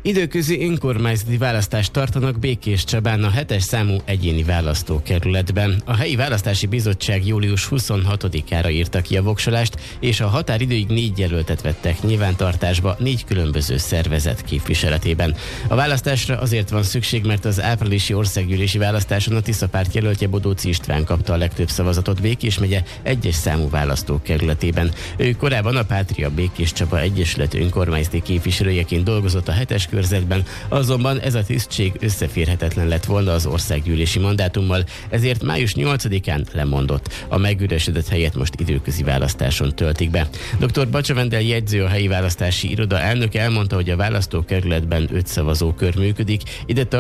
Időközi önkormányzati választást tartanak Békéscsabán a 7-es számú egyéni választókerületben. A helyi választási bizottság július 26-ára írta ki a voksolást, és a határidőig 4 jelöltet vettek nyilvántartásba 4 különböző szervezet képviseletében. A választásra azért van szükség, mert az áprilisi országgyűlési választáson a Tisza párt jelöltje Bodóczy István kapta a legtöbb szavazatot Békés megye 1-es számú választókerületében. Ő korábban a Pátria Békéscsaba Egyesület önkormányzati képviselőjeként dolgozott a 7-es körzetben, azonban ez a tisztség összeférhetetlen lett volna az országgyűlési mandátummal, ezért május 8-án lemondott. A megüresedett helyet most időközi választáson töltik be. Dr. Bacsa Vendel jegyző, a helyi választási iroda elnöke elmondta, hogy a választókerületben 5 szavazókör működik, ide